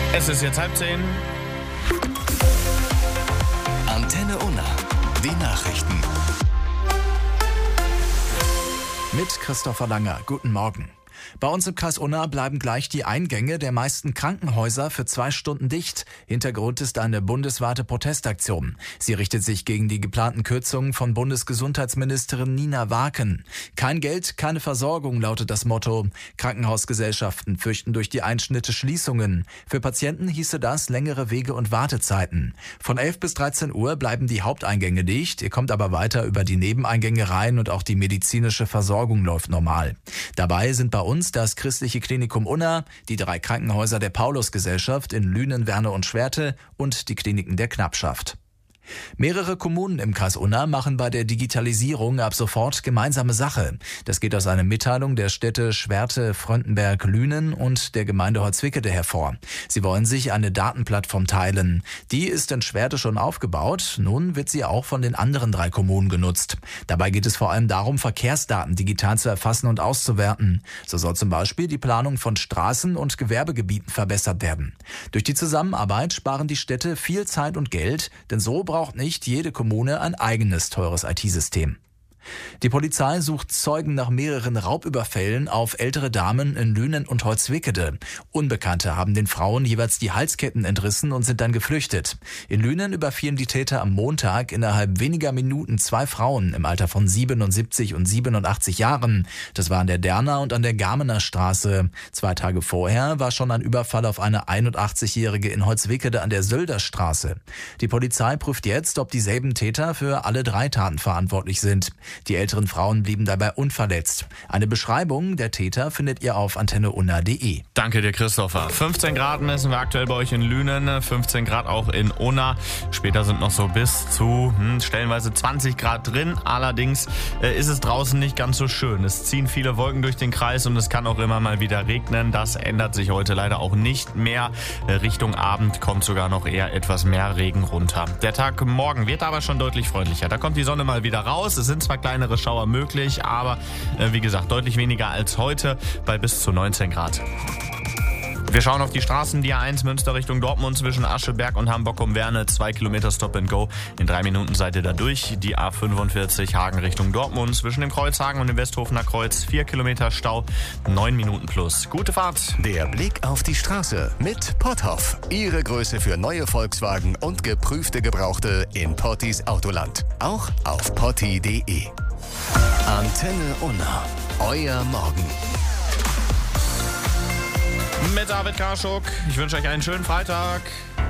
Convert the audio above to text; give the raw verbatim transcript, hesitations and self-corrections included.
Es ist jetzt halb zehn. Antenne Unna. Die Nachrichten. Mit Christopher Langer. Guten Morgen. Bei uns im Kreis Unna bleiben gleich die Eingänge der meisten Krankenhäuser für zwei Stunden dicht. Hintergrund ist eine bundesweite Protestaktion. Sie richtet sich gegen die geplanten Kürzungen von Bundesgesundheitsministerin Nina Waken. Kein Geld, keine Versorgung lautet das Motto. Krankenhausgesellschaften fürchten durch die Einschnitte Schließungen. Für Patienten hieße das längere Wege und Wartezeiten. Von elf bis dreizehn Uhr bleiben die Haupteingänge dicht. Ihr kommt aber weiter über die Nebeneingänge rein und auch die medizinische Versorgung läuft normal. Dabei sind bei uns das Christliche Klinikum Unna, die drei Krankenhäuser der Paulusgesellschaft in Lünen, Werne und Schwerte und die Kliniken der Knappschaft. Mehrere Kommunen im Kreis Unna machen bei der Digitalisierung ab sofort gemeinsame Sache. Das geht aus einer Mitteilung der Städte Schwerte, Fröndenberg, Lünen und der Gemeinde Holzwickede hervor. Sie wollen sich eine Datenplattform teilen. Die ist in Schwerte schon aufgebaut. Nun wird sie auch von den anderen drei Kommunen genutzt. Dabei geht es vor allem darum, Verkehrsdaten digital zu erfassen und auszuwerten. So soll zum Beispiel die Planung von Straßen und Gewerbegebieten verbessert werden. Durch die Zusammenarbeit sparen die Städte viel Zeit und Geld, denn so braucht nicht jede Kommune ein eigenes teures I T-System. Die Polizei sucht Zeugen nach mehreren Raubüberfällen auf ältere Damen in Lünen und Holzwickede. Unbekannte haben den Frauen jeweils die Halsketten entrissen und sind dann geflüchtet. In Lünen überfielen die Täter am Montag innerhalb weniger Minuten zwei Frauen im Alter von siebenundsiebzig und siebenundachtzig Jahren. Das war an der Derner und an der Garmener Straße. Zwei Tage vorher war schon ein Überfall auf eine einundachtzigjährige in Holzwickede an der Sölder Straße. Die Polizei prüft jetzt, ob dieselben Täter für alle drei Taten verantwortlich sind. Die älteren Frauen blieben dabei unverletzt. Eine Beschreibung der Täter findet ihr auf antenne unna punkt de. Danke dir, Christopher. fünfzehn Grad messen wir aktuell bei euch in Lünen, fünfzehn Grad auch in Unna. Später sind noch so bis zu hm, stellenweise zwanzig Grad drin. Allerdings äh, ist es draußen nicht ganz so schön. Es ziehen viele Wolken durch den Kreis und es kann auch immer mal wieder regnen. Das ändert sich heute leider auch nicht mehr. Äh, Richtung Abend kommt sogar noch eher etwas mehr Regen runter. Der Tag morgen wird aber schon deutlich freundlicher. Da kommt die Sonne mal wieder raus. Es sind zwar kleinere Schauer möglich, aber äh, wie gesagt, deutlich weniger als heute bei bis zu neunzehn Grad. Wir schauen auf die Straßen, die A eins Münster Richtung Dortmund zwischen Ascheberg und Hamburg um Werne, zwei Kilometer Stop and Go. In drei Minuten seid ihr da durch. Die A fünfundvierzig Hagen Richtung Dortmund zwischen dem Kreuzhagen und dem Westhofener Kreuz, vier Kilometer Stau, neun Minuten plus. Gute Fahrt. Der Blick auf die Straße mit Potthoff. Ihre Größe für neue Volkswagen und geprüfte Gebrauchte in Pottis Autoland. Auch auf potti punkt de. Antenne Unna. Euer Morgen. Mit David Karschuk. Ich wünsche euch einen schönen Freitag.